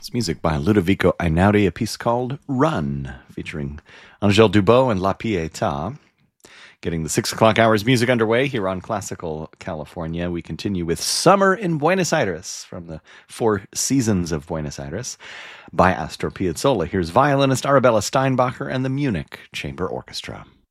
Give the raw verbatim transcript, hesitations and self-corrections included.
It's music by Ludovico Einaudi, a piece called Run, featuring Angèle Dubot and La Pietà. Getting the six o'clock hours music underway here on Classical California. We continue with Summer in Buenos Aires from the Four Seasons of Buenos Aires by Astor Piazzolla. Here's violinist Arabella Steinbacher and the Munich Chamber Orchestra.